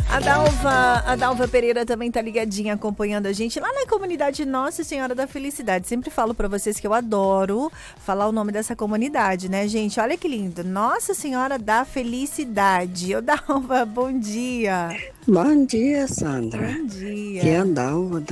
A Dalva Pereira também tá ligadinha, acompanhando a gente lá na comunidade Nossa Senhora da Felicidade. Sempre falo pra vocês que eu adoro falar o nome dessa comunidade, né, gente? Olha que lindo. Nossa Senhora da Felicidade. Ô, Dalva, bom dia. Bom dia, Sandra. Bom Que é a dia. Dalva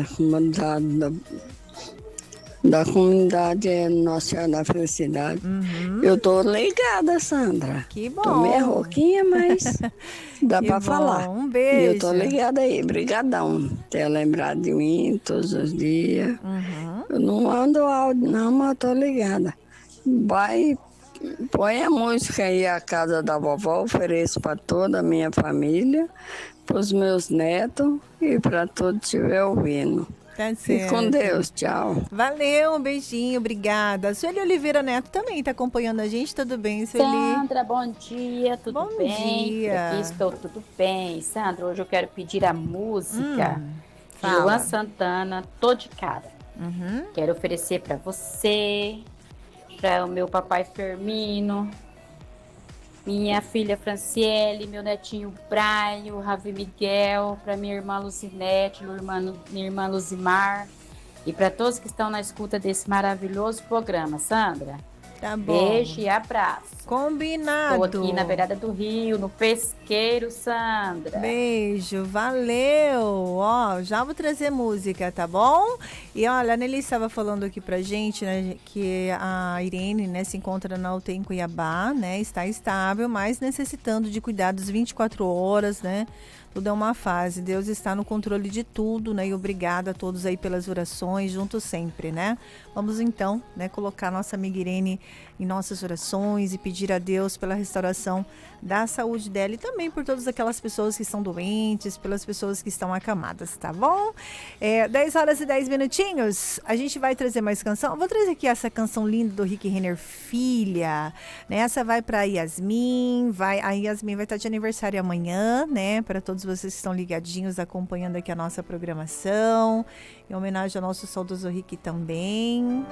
da comunidade Nossa Senhora da Felicidade. Uhum, Eu tô ligada, Sandra. que Tô meio bom. rouquinha, mas dá Que pra falar. bom. Um E eu tô beijo. ligada aí. Brigadão ter lembrado de mim todos os dias. Uhum. Eu não mando áudio, não, mas eu tô ligada. Vai, põe a música aí, a casa da vovó, ofereço para toda a minha família, para os meus netos e para todos que estiver ouvindo. Tá Fique com certo. Deus, tchau. Valeu, um beijinho, obrigada. Sueli Oliveira Neto também tá acompanhando a gente. Tudo bem, Sueli? Sandra, bom dia, tudo Bom bem? Por aqui dia. estou tudo bem. Sandra, hoje eu quero pedir a música de Luan Fala. Santana, Tô de Cara. Uhum. Quero oferecer para você, para o meu papai Firmino, minha filha Franciele, meu netinho Brian, o Ravi Miguel, para minha irmã Lucinete, minha irmã Luzimar e para todos que estão na escuta desse maravilhoso programa. Sandra, Tá bom. beijo e abraço. Estou Combinado. aqui na beirada do rio, no pesqueiro, Sandra. Beijo, valeu. Ó, já vou trazer música, tá bom? E olha, a Nelly estava falando aqui pra gente, né, que a Irene, né, se encontra na UTI em Cuiabá, né, está estável, mas necessitando de cuidados 24 horas, né? Tudo é uma fase. Deus está no controle de tudo, né? E obrigada a todos aí pelas orações, juntos sempre, né? Vamos então, né, colocar nossa amiga Irene em nossas orações e pedir a Deus pela restauração da saúde dela e também por todas aquelas pessoas que estão doentes, pelas pessoas que estão acamadas, tá bom? 10 horas e 10 minutinhos, a gente vai trazer mais canção. Eu vou trazer aqui essa canção linda do Rick Renner, Filha, né? Essa vai para Yasmin, a Yasmin vai estar de aniversário amanhã, né? Para todos vocês que estão ligadinhos, acompanhando aqui a nossa programação, em homenagem ao nosso saudoso Rick também.